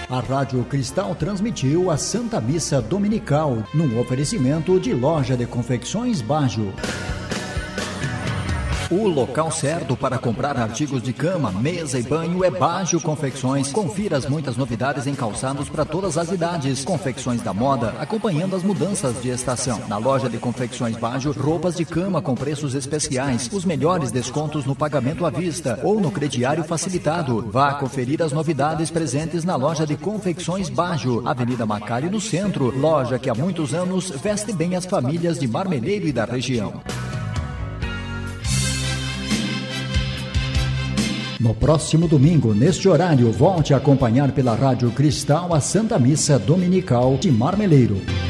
A Rádio Cristal transmitiu a Santa Missa Dominical, num oferecimento de Loja de Confecções Bajo. O local certo para comprar artigos de cama, mesa e banho é Bajo Confecções. Confira as muitas novidades em calçados para todas as idades. Confecções da moda, acompanhando as mudanças de estação. Na Loja de Confecções Bajo, roupas de cama com preços especiais. Os melhores descontos no pagamento à vista ou no crediário facilitado. Vá conferir as novidades presentes na Loja de Confecções Bajo, Avenida Macari, no centro. Loja que há muitos anos veste bem as famílias de Marmeleiro e da região. No próximo domingo, neste horário, volte a acompanhar pela Rádio Cristal a Santa Missa Dominical de Marmeleiro.